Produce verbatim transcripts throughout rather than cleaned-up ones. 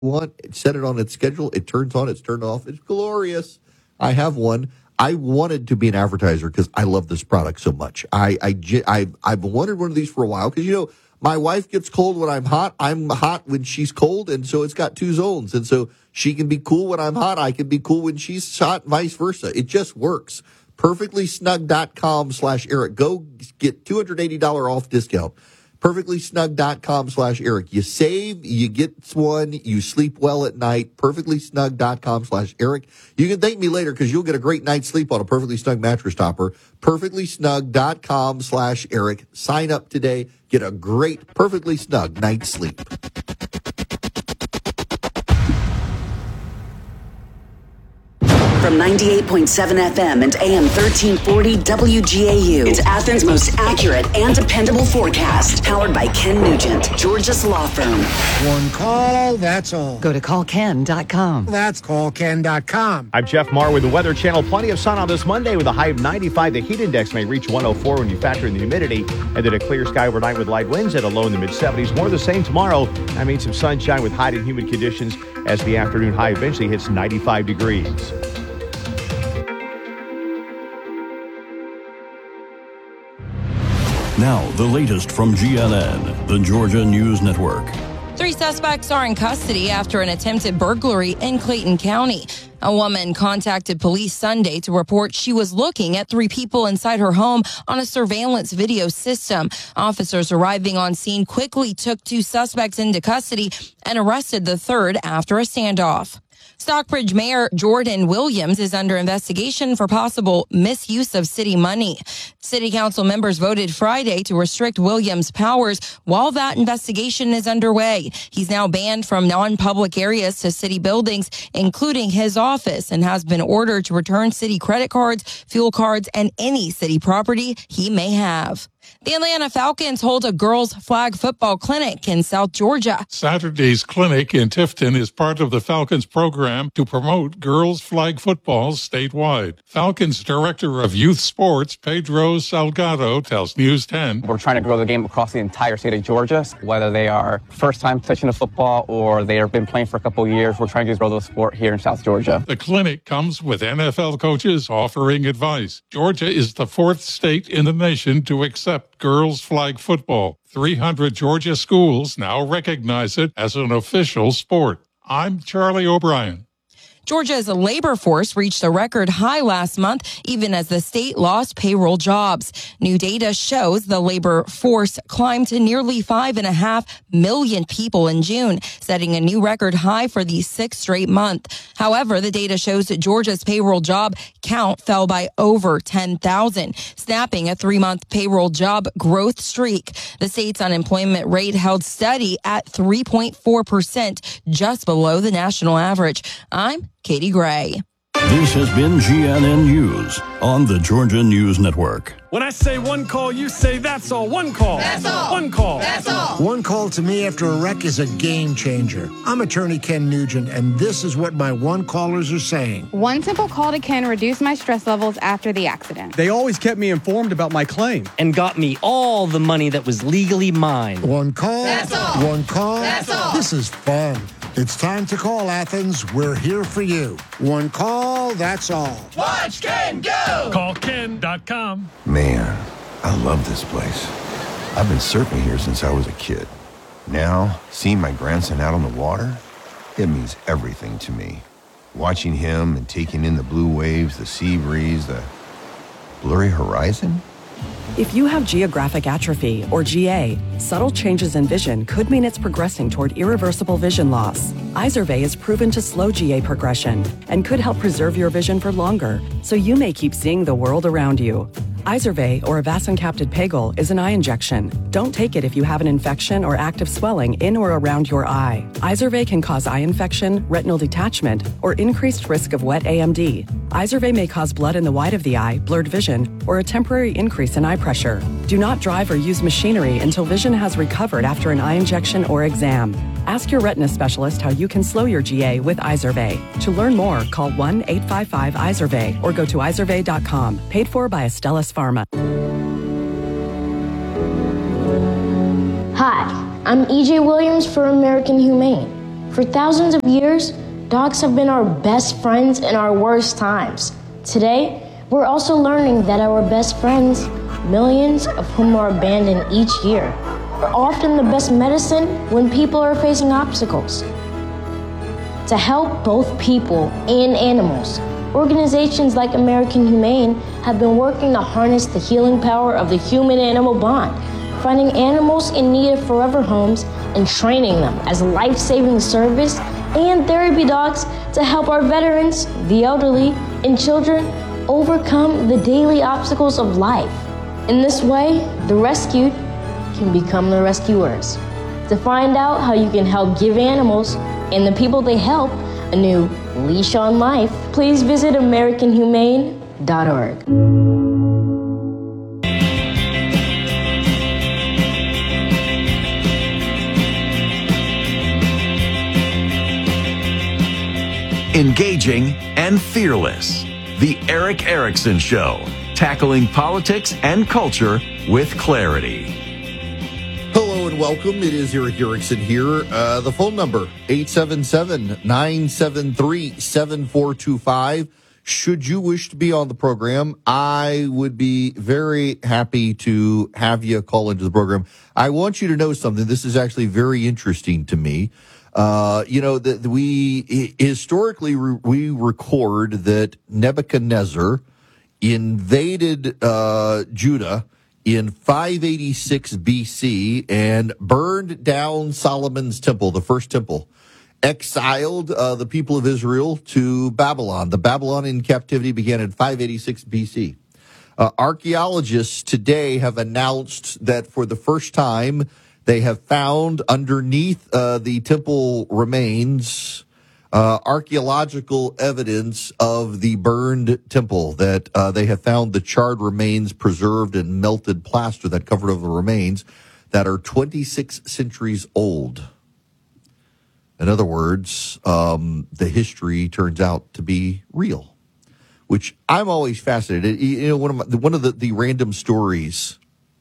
want, set it on its schedule. It turns on, it's turned off. It's glorious. I have one. I wanted to be an advertiser because I love this product so much. I, I, I, I've wanted one of these for a while because, you know, my wife gets cold when I'm hot. I'm hot when she's cold. And so it's got two zones. And so she can be cool when I'm hot. I can be cool when she's hot, vice versa. It just works. perfectlysnug.com slash Eric. Go get two hundred eighty dollars off discount. perfectlysnug.com slash Eric. You save, you get one, you sleep well at night. perfectlysnug.com slash Eric. You can thank me later because you'll get a great night's sleep on a Perfectly Snug mattress topper. perfectlysnug.com slash Eric. Sign up today. Get a great Perfectly Snug night's sleep. From ninety-eight point seven F M and A M thirteen forty W G A U. It's Athens' most accurate and dependable forecast. Powered by Ken Nugent, Georgia's law firm. One call, that's all. Go to call ken dot com. That's call ken dot com. I'm Jeff Marr with the Weather Channel. Plenty of sun on this Monday with a high of ninety-five. The heat index may reach one oh four when you factor in the humidity. And then a clear sky overnight with light winds at a low in the mid-seventies. More of the same tomorrow. That means some sunshine with hot and humid conditions as the afternoon high eventually hits ninety-five degrees. Now, the latest from G N N, the Georgia News Network. Three suspects are in custody after an attempted burglary in Clayton County. A woman contacted police Sunday to report she was looking at three people inside her home on a surveillance video system. Officers arriving on scene quickly took two suspects into custody and arrested the third after a standoff. Stockbridge Mayor Jordan Williams is under investigation for possible misuse of city money. City council members voted Friday to restrict Williams' powers while that investigation is underway. He's now banned from non-public areas to city buildings, including his office, and has been ordered to return city credit cards, fuel cards, and any city property he may have. The Atlanta Falcons hold a girls' flag football clinic in South Georgia. Saturday's clinic in Tifton is part of the Falcons program to promote girls' flag football statewide. Falcons Director of Youth Sports, Pedro Salgado, tells News ten. We're trying to grow the game across the entire state of Georgia, whether they are first time touching the football or they have been playing for a couple of years. We're trying to grow the sport here in South Georgia. The clinic comes with N F L coaches offering advice. Georgia is the fourth state in the nation to accept girls' flag football. three hundred Georgia schools now recognize it as an official sport. I'm Charlie O'Brien. Georgia's labor force reached a record high last month, even as the state lost payroll jobs. New data shows the labor force climbed to nearly five and a half million people in June, setting a new record high for the sixth straight month. However, the data shows that Georgia's payroll job count fell by over ten thousand, snapping a three-month payroll job growth streak. The state's unemployment rate held steady at three point four percent, just below the national average. I'm Katie Gray. This has been G N N News on the Georgia News Network. When I say one call, you say that's all. One call. That's all. One call. That's all. One call to me after a wreck is a game changer. I'm attorney Ken Nugent, and this is what my one callers are saying. One simple call to Ken reduced my stress levels after the accident. They always kept me informed about my claim and got me all the money that was legally mine. One call. That's all. One call. That's all. This is fun. It's time to call Athens. We're here for you. One call, that's all. Watch Ken go! call ken dot com. Man, I love this place. I've been surfing here since I was a kid. Now, seeing my grandson out on the water, it means everything to me. Watching him and taking in the blue waves, the sea breeze, the blurry horizon. If you have geographic atrophy, or G A, subtle changes in vision could mean it's progressing toward irreversible vision loss. Izervay is proven to slow G A progression and could help preserve your vision for longer, so you may keep seeing the world around you. Izervay, or avacincaptad pegol, is an eye injection. Don't take it if you have an infection or active swelling in or around your eye. Izervay can cause eye infection, retinal detachment, or increased risk of wet A M D. Izervay may cause blood in the white of the eye, blurred vision, or a temporary increase in eye pressure. Do not drive or use machinery until vision has recovered after an eye injection or exam. Ask your retina specialist how you can slow your G A with Izervay. To learn more, call one eight five five Izervay or go to izervay dot com. Paid for by Astellas Pharma. Hi, I'm E J Williams for American Humane. For thousands of years, dogs have been our best friends in our worst times. Today, we're also learning that our best friends, millions of whom are abandoned each year, are often the best medicine when people are facing obstacles. To help both people and animals, organizations like American Humane have been working to harness the healing power of the human-animal bond, finding animals in need of forever homes and training them as life-saving service and therapy dogs to help our veterans, the elderly, and children overcome the daily obstacles of life. In this way, the rescued can become the rescuers. To find out how you can help give animals and the people they help a new leash on life, please visit American Humane dot org. Engaging and fearless. The Eric Erickson Show, tackling politics and culture with clarity. Hello and welcome. It is Eric Erickson here. Uh, the phone number, eight seven seven, nine seven three, seven four two five. Should you wish to be on the program, I would be very happy to have you call into the program. I want you to know something. This is actually very interesting to me. Uh, you know, that we historically re- we record that Nebuchadnezzar invaded uh, Judah in five eighty-six B C and burned down Solomon's temple, the first temple, exiled uh, the people of Israel to Babylon. The Babylonian captivity began in five eighty-six B C. Uh, archaeologists today have announced that for the first time, they have found underneath uh, the temple remains uh, archaeological evidence of the burned temple, that uh, they have found the charred remains preserved in melted plaster that covered over the remains that are twenty-six centuries old. In other words, um, the history turns out to be real, which I'm always fascinated. You know, one of my, one of the, the random stories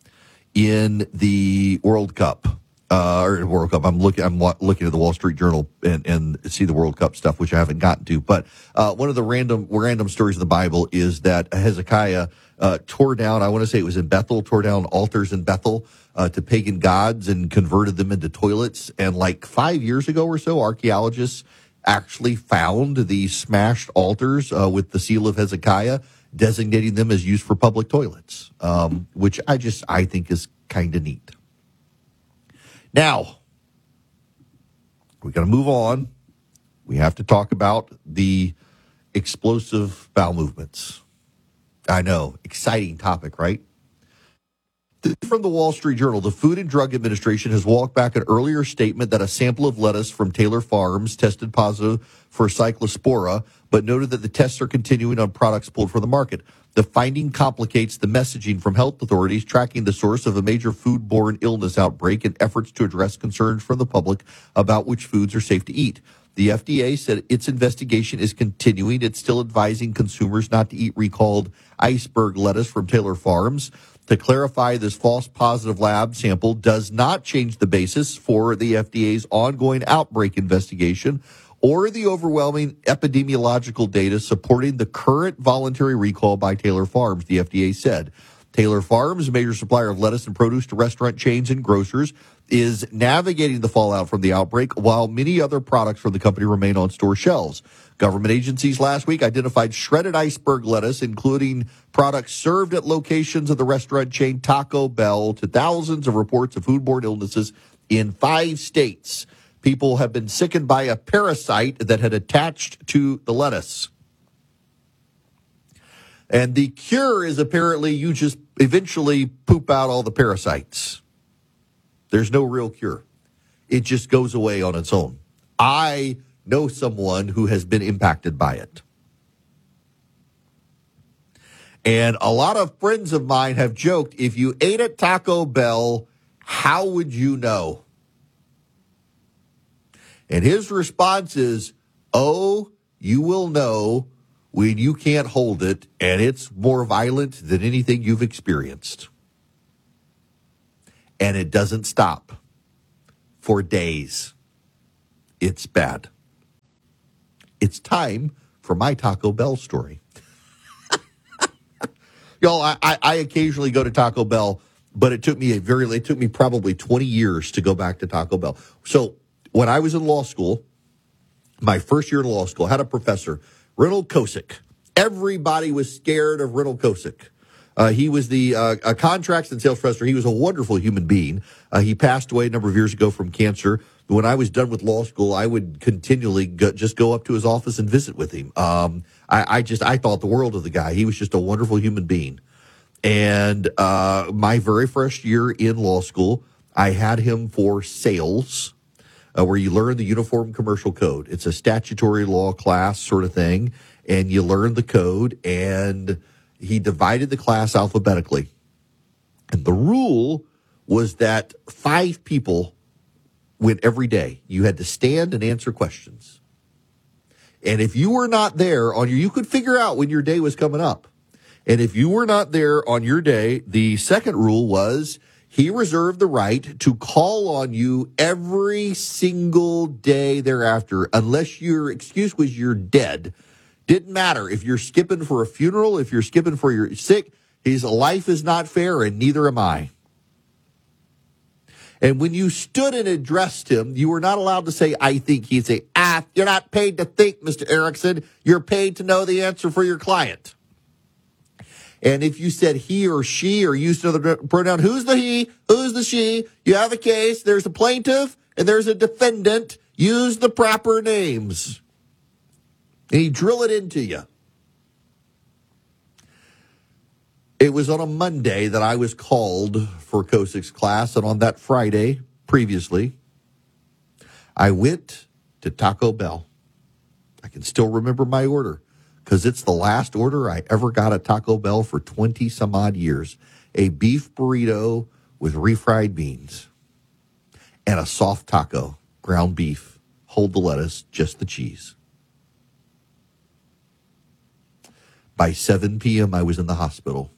in the World Cup, uh, or World Cup, I'm looking, I'm looking at the Wall Street Journal and, and see the World Cup stuff, which I haven't gotten to. But uh, one of the random random stories in the Bible is that Hezekiah uh, tore down, I want to say it was in Bethel, tore down altars in Bethel uh, to pagan gods and converted them into toilets. And like five years ago or so, archaeologists actually found these smashed altars uh, with the seal of Hezekiah, designating them as used for public toilets, um, which I just, I think is kind of neat. Now, we're going to move on. We have to talk about the explosive bowel movements. I know, exciting topic, right? From the Wall Street Journal, the Food and Drug Administration has walked back an earlier statement that a sample of lettuce from Taylor Farms tested positive for cyclospora, but noted that the tests are continuing on products pulled from the market. The finding complicates the messaging from health authorities tracking the source of a major foodborne illness outbreak and efforts to address concerns from the public about which foods are safe to eat. The F D A said its investigation is continuing. It's still advising consumers not to eat recalled iceberg lettuce from Taylor Farms. To clarify, this false positive lab sample does not change the basis for the F D A's ongoing outbreak investigation or the overwhelming epidemiological data supporting the current voluntary recall by Taylor Farms, the F D A said. Taylor Farms, a major supplier of lettuce and produce to restaurant chains and grocers, is navigating the fallout from the outbreak, while many other products from the company remain on store shelves. Government agencies last week identified shredded iceberg lettuce, including products served at locations of the restaurant chain Taco Bell, to thousands of reports of foodborne illnesses in five states. People have been sickened by a parasite that had attached to the lettuce. And the cure is apparently you just eventually poop out all the parasites. There's no real cure. It just goes away on its own. I know someone who has been impacted by it. And a lot of friends of mine have joked, if you ate at Taco Bell, how would you know? And his response is, oh, you will know when you can't hold it, and it's more violent than anything you've experienced. And it doesn't stop for days. It's bad. It's time for my Taco Bell story. Y'all, I, I, I occasionally go to Taco Bell, but it took me a very, it took me probably twenty years to go back to Taco Bell. So when I was in law school, my first year in law school, I had a professor, Reynold Kosick. Everybody was scared of Reynold Kosick. Uh, he was the uh, a contracts and sales professor. He was a wonderful human being. Uh, he passed away a number of years ago from cancer. When I was done with law school, I would continually go, just go up to his office and visit with him. Um, I, I just I thought the world of the guy. He was just a wonderful human being. And uh, my very first year in law school, I had him for sales, uh, where you learn the Uniform Commercial Code. It's a statutory law class sort of thing, and you learn the code, and he divided the class alphabetically. And the rule was that five people went every day. You had to stand and answer questions. And if you were not there on your, you could figure out when your day was coming up. And if you were not there on your day, the second rule was he reserved the right to call on you every single day thereafter, unless your excuse was you're dead. Didn't matter if you're skipping for a funeral, if you're skipping for your sick, his life is not fair, and neither am I. And when you stood and addressed him, you were not allowed to say, I think. He'd say, ah, you're not paid to think, Mister Erickson. You're paid to know the answer for your client. And if you said he or she or used another pronoun, who's the he, who's the she, you have a case, there's a plaintiff, and there's a defendant, use the proper names. And he'd drill it into you. It was on a Monday that I was called for Kosick's class, and on that Friday, previously, I went to Taco Bell. I can still remember my order, because it's the last order I ever got at Taco Bell for twenty some odd years. A beef burrito with refried beans and a soft taco, ground beef, hold the lettuce, just the cheese. By seven p.m., I was in the hospital.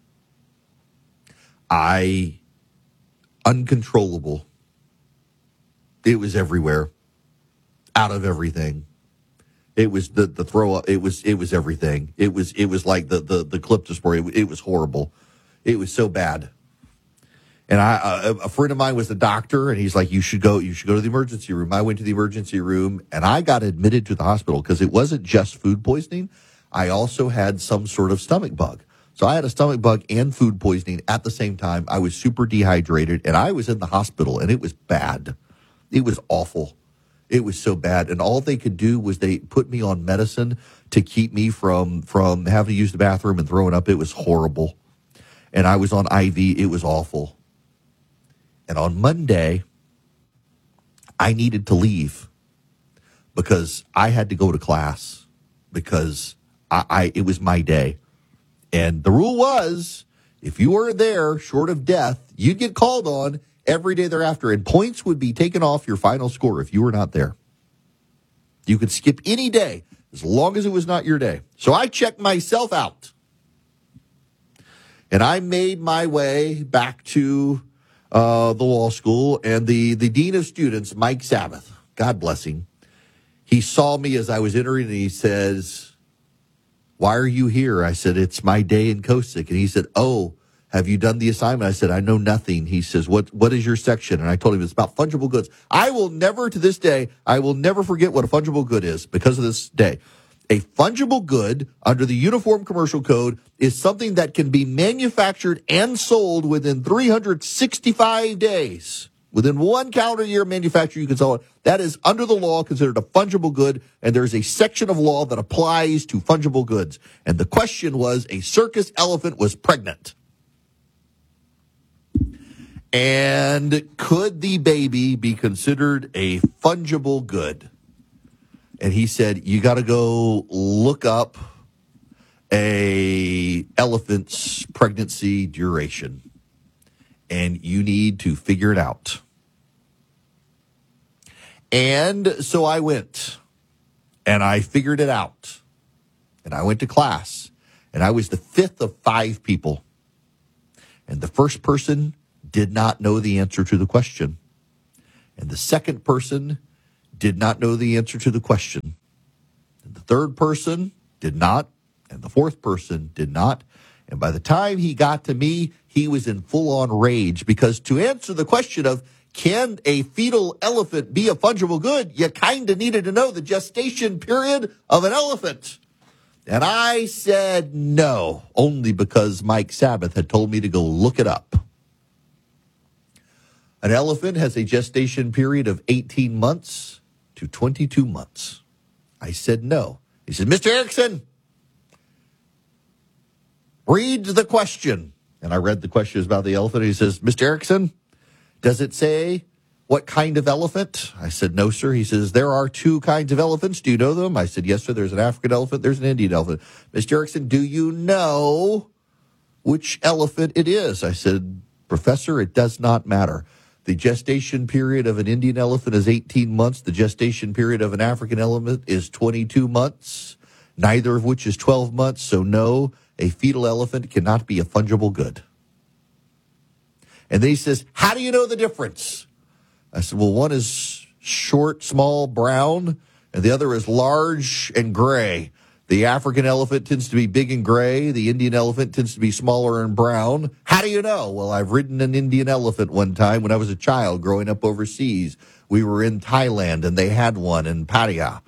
I, uncontrollable. It was everywhere, out of everything. It was the, the throw up. It was, it was everything. It was, it was like the, the, the clip to spray. It, it was horrible. It was so bad. And I, a, a friend of mine was a doctor, and he's like, you should go, you should go to the emergency room. I went to the emergency room, and I got admitted to the hospital because it wasn't just food poisoning. I also had some sort of stomach bug. So I had a stomach bug and food poisoning at the same time. I was super dehydrated, and I was in the hospital, and it was bad. It was awful. It was so bad. And all they could do was they put me on medicine to keep me from, from having to use the bathroom and throwing up. It was horrible. And I was on I V. It was awful. And on Monday, I needed to leave because I had to go to class because I, I it was my day. And the rule was, if you weren't there, short of death, you'd get called on every day thereafter, and points would be taken off your final score if you were not there. You could skip any day as long as it was not your day. So I checked myself out. And I made my way back to uh, the law school, and the, the dean of students, Mike Sabbath, God bless him, he saw me as I was entering, and he says, why are you here? I said, it's my day in Kosick. And he said, oh, have you done the assignment? I said, I know nothing. He says, what, what is your section? And I told him it's about fungible goods. I will never, to this day, I will never forget what a fungible good is because of this day. A fungible good under the Uniform Commercial Code is something that can be manufactured and sold within three hundred sixty-five days. Within one calendar year of manufacture, you can sell it. That is, under the law, considered a fungible good, and there's a section of law that applies to fungible goods. And the question was, a circus elephant was pregnant. And could the baby be considered a fungible good? And he said, you got to go look up a elephant's pregnancy duration. And you need to figure it out. And so I went, and I figured it out. And I went to class, and I was the fifth of five people. And the first person did not know the answer to the question. And the second person did not know the answer to the question. And the third person did not, and the fourth person did not. And by the time he got to me, he was in full-on rage, because to answer the question of can a fetal elephant be a fungible good, you kind of needed to know the gestation period of an elephant. And I said no, only because Mike Sabbath had told me to go look it up. An elephant has a gestation period of eighteen months to twenty-two months. I said no. He said, Mister Erickson, read the question. And I read the question about the elephant. He says, Mister Erickson, does it say what kind of elephant? I said, no, sir. He says, there are two kinds of elephants. Do you know them? I said, yes, sir. There's an African elephant. There's an Indian elephant. Mister Erickson, do you know which elephant it is? I said, Professor, it does not matter. The gestation period of an Indian elephant is eighteen months. The gestation period of an African elephant is twenty-two months, neither of which is twelve months. So no, a fetal elephant cannot be a fungible good. And then he says, how do you know the difference? I said, well, one is short, small, brown, and the other is large and gray. The African elephant tends to be big and gray. The Indian elephant tends to be smaller and brown. How do you know? Well, I've ridden an Indian elephant one time when I was a child growing up overseas. We were in Thailand, and they had one in Pattaya.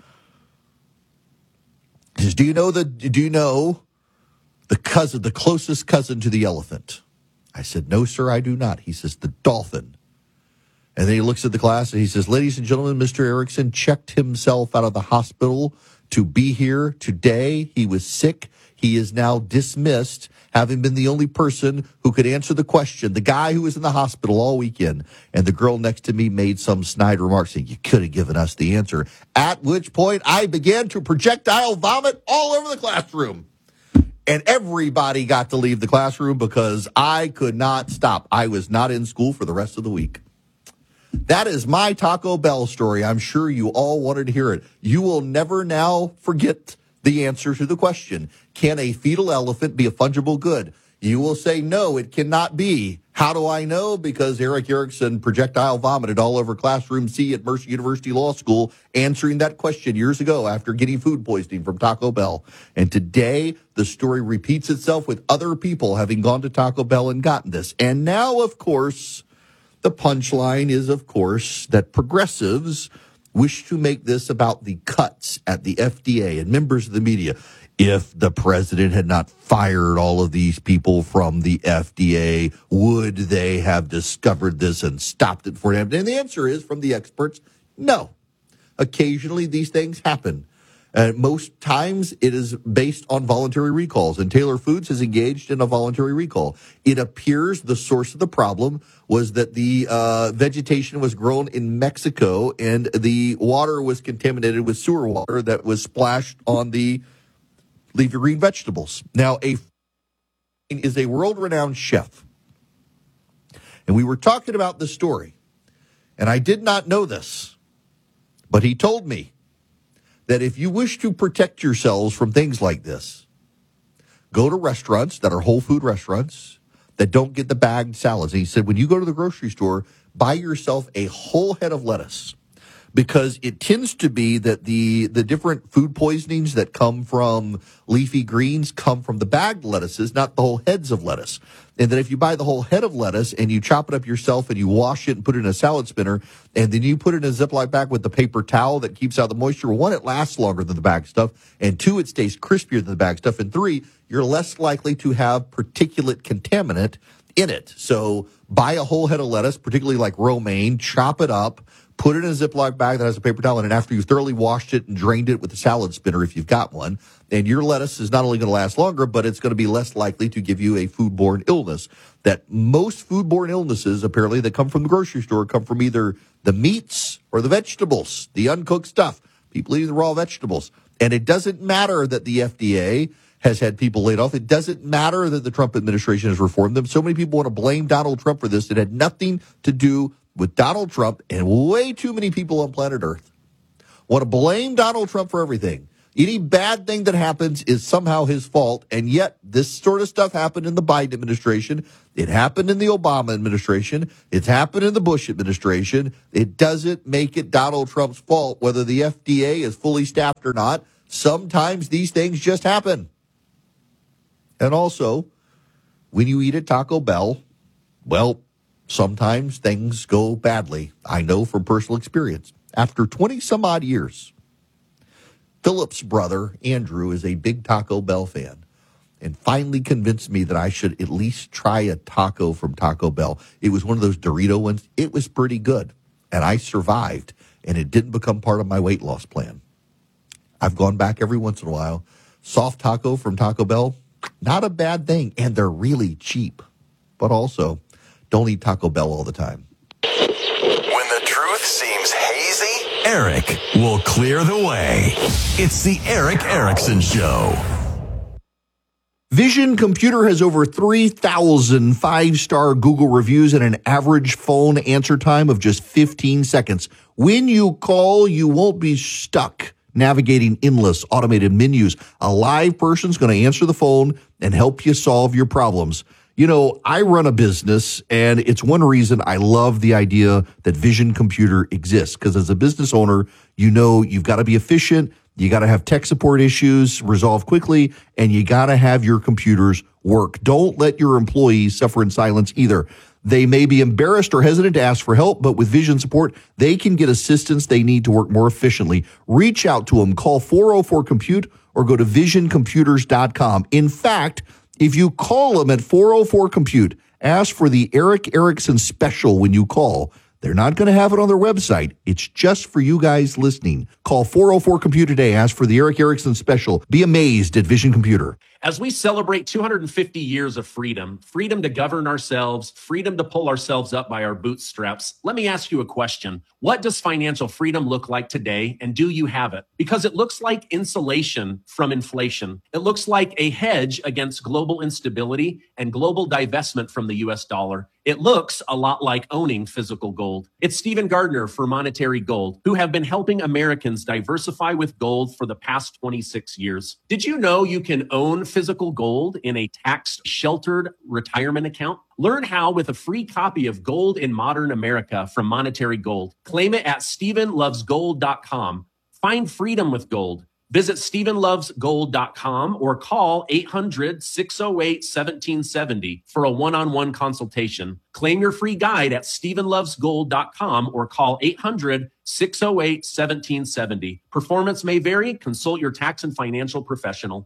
He says, do you know the, do you know the cousin, the closest cousin to the elephant? I said, no, sir, I do not. He says, the dolphin. And then he looks at the class and he says, ladies and gentlemen, Mister Erickson checked himself out of the hospital to be here today. He was sick. He is now dismissed, having been the only person who could answer the question. The guy who was in the hospital all weekend. And the girl next to me made some snide remark saying, you could have given us the answer. At which point I began to projectile vomit all over the classroom. And everybody got to leave the classroom because I could not stop. I was not in school for the rest of the week. That is my Taco Bell story. I'm sure you all wanted to hear it. You will never now forget the answer to the question. Can a fetal elephant be a fungible good? You will say, no, it cannot be. How do I know? Because Eric Erickson projectile vomited all over Classroom C at Mercer University Law School answering that question years ago after getting food poisoning from Taco Bell. And today, the story repeats itself with other people having gone to Taco Bell and gotten this. And now, of course, the punchline is, of course, that progressives wish to make this about the cuts at the F D A and members of the media. If the president had not fired all of these people from the F D A, would they have discovered this and stopped it for him? And the answer is, from the experts, no. Occasionally, these things happen. Uh, most times, it is based on voluntary recalls, and Taylor Foods has engaged in a voluntary recall. It appears the source of the problem was that the uh, vegetation was grown in Mexico, and the water was contaminated with sewer water that was splashed on the leafy green vegetables. Now, a is a world-renowned chef, and we were talking about this story, and I did not know this, but he told me that if you wish to protect yourselves from things like this, go to restaurants that are whole food restaurants that don't get the bagged salads. And he said, when you go to the grocery store, buy yourself a whole head of lettuce, because it tends to be that the, the different food poisonings that come from leafy greens come from the bagged lettuces, not the whole heads of lettuce. And that if you buy the whole head of lettuce and you chop it up yourself and you wash it and put it in a salad spinner, and then you put it in a Ziploc bag with the paper towel that keeps out the moisture, one, it lasts longer than the bag stuff, and two, it stays crispier than the bag stuff, and three, you're less likely to have particulate contaminant in it. So buy a whole head of lettuce, particularly like romaine, chop it up, put it in a Ziploc bag that has a paper towel in it, and after you've thoroughly washed it and drained it with a salad spinner, if you've got one, and your lettuce is not only going to last longer, but it's going to be less likely to give you a foodborne illness. That most foodborne illnesses, apparently, that come from the grocery store come from either the meats or the vegetables, the uncooked stuff. People eating the raw vegetables. And it doesn't matter that the F D A has had people laid off. It doesn't matter that the Trump administration has reformed them. So many people want to blame Donald Trump for this. It had nothing to do with Donald Trump, and way too many people on planet Earth want to blame Donald Trump for everything. Any bad thing that happens is somehow his fault, and yet this sort of stuff happened in the Biden administration. It happened in the Obama administration. It's happened in the Bush administration. It doesn't make it Donald Trump's fault whether the F D A is fully staffed or not. Sometimes these things just happen. And also, when you eat at Taco Bell, well, sometimes things go badly. I know from personal experience. After twenty some odd years, Philip's brother, Andrew, is a big Taco Bell fan and finally convinced me that I should at least try a taco from Taco Bell. It was one of those Dorito ones. It was pretty good, and I survived, and it didn't become part of my weight loss plan. I've gone back every once in a while. Soft taco from Taco Bell, not a bad thing, and they're really cheap. But also, don't eat Taco Bell all the time. When the truth seems hazy, Eric will clear the way. It's the Eric Erickson Show. Vision Computer has over three thousand five-star Google reviews and an average phone answer time of just fifteen seconds. When you call, you won't be stuck navigating endless automated menus. A live person's going to answer the phone and help you solve your problems. You know, I run a business, and it's one reason I love the idea that Vision Computer exists, because as a business owner, you know you've got to be efficient, you got to have tech support issues resolved quickly, and you got to have your computers work. Don't let your employees suffer in silence either. They may be embarrassed or hesitant to ask for help, but with Vision support, they can get assistance they need to work more efficiently. Reach out to them. Call four oh four compute or go to vision computers dot com. In fact, if you call them at four oh four compute, ask for the Eric Erickson special when you call. They're not going to have it on their website. It's just for you guys listening. Call four oh four compute today. Ask for the Eric Erickson special. Be amazed at Vision Computer. As we celebrate two hundred fifty years of freedom, freedom to govern ourselves, freedom to pull ourselves up by our bootstraps, let me ask you a question. What does financial freedom look like today, and do you have it? Because it looks like insulation from inflation. It looks like a hedge against global instability and global divestment from the U S dollar. It looks a lot like owning physical gold. It's Stephen Gardner for Monetary Gold, who have been helping Americans diversify with gold for the past twenty-six years. Did you know you can own physical gold in a tax-sheltered retirement account? Learn how with a free copy of Gold in Modern America from Monetary Gold. Claim it at stephen loves gold dot com. Find freedom with gold. Visit stephen loves gold dot com or call eight hundred, six oh eight, one seven seven oh for a one-on-one consultation. Claim your free guide at stephen loves gold dot com or call eight hundred, six oh eight, one seven seven oh. Performance may vary. Consult your tax and financial professional.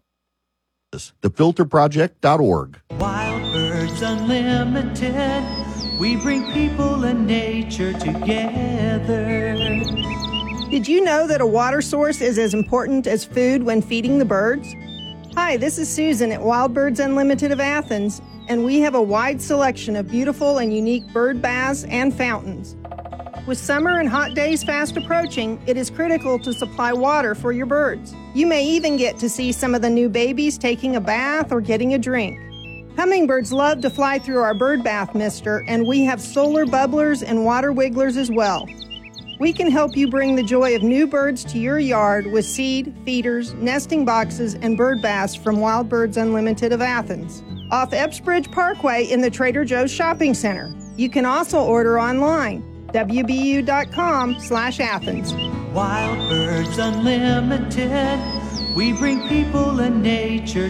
the filter project dot org. Wild Birds Unlimited, we bring people and nature together. Did you know that a water source is as important as food when feeding the birds? Hi, this is Susan at Wild Birds Unlimited of Athens, and we have a wide selection of beautiful and unique bird baths and fountains. With summer and hot days fast approaching, it is critical to supply water for your birds. You may even get to see some of the new babies taking a bath or getting a drink. Hummingbirds love to fly through our bird bath mister, and we have solar bubblers and water wigglers as well. We can help you bring the joy of new birds to your yard with seed, feeders, nesting boxes, and bird baths from Wild Birds Unlimited of Athens. Off Epsbridge Parkway in the Trader Joe's Shopping Center. You can also order online, w b u dot com slash Athens. Wild Birds Unlimited, we bring people and nature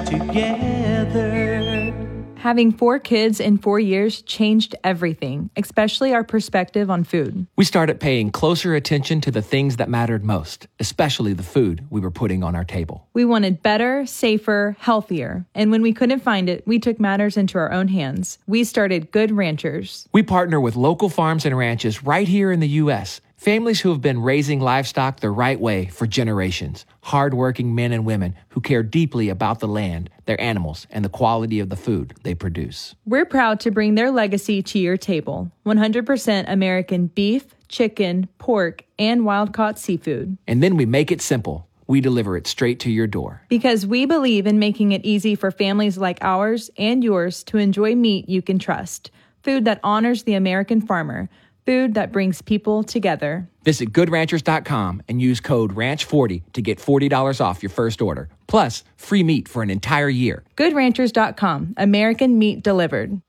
together. Having four kids in four years changed everything, especially our perspective on food. We started paying closer attention to the things that mattered most, especially the food we were putting on our table. We wanted better, safer, healthier. And when we couldn't find it, we took matters into our own hands. We started Good Ranchers. We partner with local farms and ranches right here in the U S Families who have been raising livestock the right way for generations. Hardworking men and women who care deeply about the land, their animals, and the quality of the food they produce. We're proud to bring their legacy to your table. one hundred percent American beef, chicken, pork, and wild-caught seafood. And then we make it simple. We deliver it straight to your door. Because we believe in making it easy for families like ours and yours to enjoy meat you can trust. Food that honors the American farmer. food that brings people together. Visit good ranchers dot com and use code ranch forty to get forty dollars off your first order. Plus, free meat for an entire year. good ranchers dot com. American meat delivered.